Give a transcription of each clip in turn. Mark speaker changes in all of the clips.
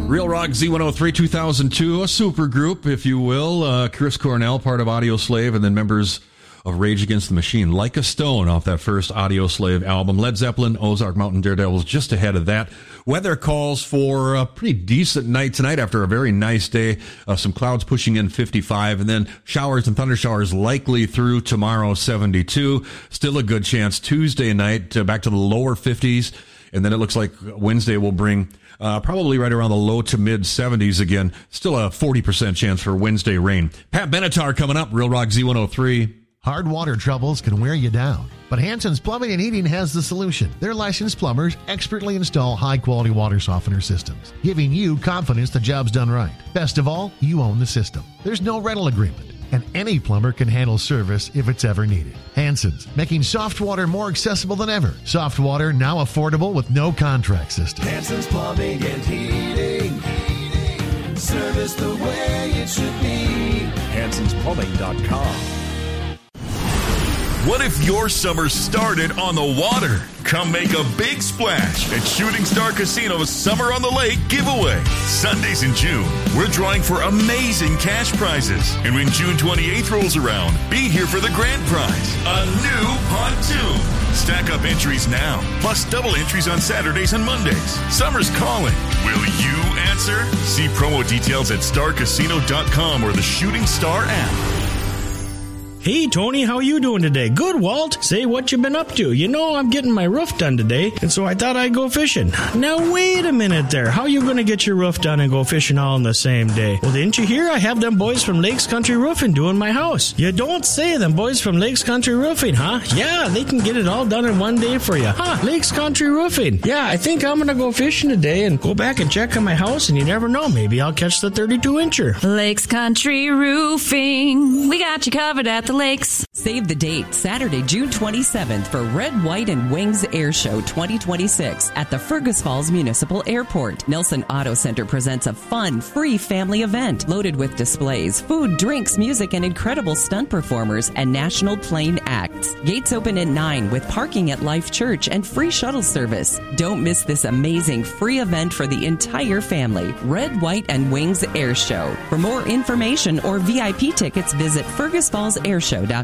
Speaker 1: Real Rock Z103 2002, a super group, if you will. Chris Cornell, part of Audio Slave, and then members of Rage Against the Machine, Like a Stone, off that first Audio Slave album. Led Zeppelin, Ozark Mountain Daredevils, just ahead of that. Weather calls for a pretty decent night tonight after a very nice day. Some clouds pushing in 55, and then showers and thunder showers likely through tomorrow, 72. Still a good chance Tuesday night, back to the lower 50s, and then it looks like Wednesday will bring probably right around the low to mid 70s again. Still a 40% chance for Wednesday rain. Pat Benatar coming up, Real Rock Z103.
Speaker 2: Hard water troubles can wear you down, but Hanson's Plumbing and Heating has the solution. Their licensed plumbers expertly install high-quality water softener systems, giving you confidence the job's done right. Best of all, you own the system. There's no rental agreement, and any plumber can handle service if it's ever needed. Hanson's, making soft water more accessible than ever. Soft water now affordable with no contract system.
Speaker 3: Hanson's Plumbing and Heating. Service the way it should be. Hanson'sPlumbing.com.
Speaker 4: What if your summer started on the water? Come make a big splash at Shooting Star Casino's Summer on the Lake giveaway. Sundays in June, we're drawing for amazing cash prizes. And when June 28th rolls around, be here for the grand prize, a new pontoon. Stack up entries now, plus double entries on Saturdays and Mondays. Summer's calling. Will you answer? See promo details at starcasino.com or the Shooting Star app.
Speaker 5: Hey, Tony, how you doing today? Good, Walt. Say what you been up to. You know, I'm getting my roof done today, and so I thought I'd go fishing. Now, wait a minute there. How you going to get your roof done and go fishing all in the same day? Well, didn't you hear? I have them boys from Lakes Country Roofing doing my house. You don't say, them boys from Lakes Country Roofing, huh? Yeah, they can get it all done in one day for you. Huh, Lakes Country Roofing. Yeah, I think I'm going to go fishing today and go back and check on my house, and you never know. Maybe I'll catch the 32-incher.
Speaker 6: Lakes Country Roofing. We got you covered at the lakes.
Speaker 7: Save the date, Saturday, June 27th for Red, White, and Wings Air Show 2026 at the Fergus Falls Municipal Airport. Nelson Auto Center presents a fun, free family event loaded with displays, food, drinks, music, and incredible stunt performers and national plane acts. Gates open at 9 with parking at Life Church and free shuttle service. Don't miss this amazing free event for the entire family. Red, White, and Wings Air Show. For more information or VIP tickets, visit FergusFallsAirShow.com.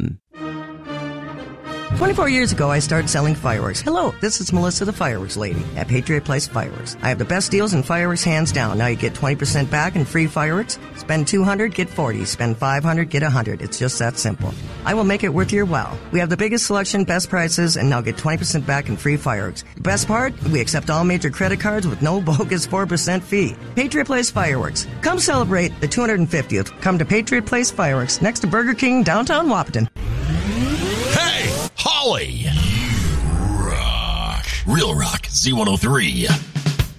Speaker 8: 24 years ago, I started selling fireworks. Hello, this is Melissa, the fireworks lady at Patriot Place Fireworks. I have the best deals in fireworks, hands down. Now you get 20% back and free fireworks. Spend $200, get $40. Spend $500, get $100. It's just that simple. I will make it worth your while. We have the biggest selection, best prices, and now get 20% back and free fireworks. The best part? We accept all major credit cards with no bogus 4% fee. Patriot Place Fireworks. Come celebrate the 250th. Come to Patriot Place Fireworks, next to Burger King, downtown Wahpeton.
Speaker 9: Hey, Holly! You rock. Real Rock Z103.